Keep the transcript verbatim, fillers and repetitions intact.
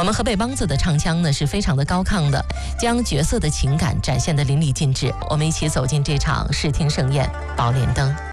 我们河北梆子的唱腔呢是非常的高亢的，将角色的情感展现得淋漓尽致。我们一起走进这场视听盛宴《宝莲灯》。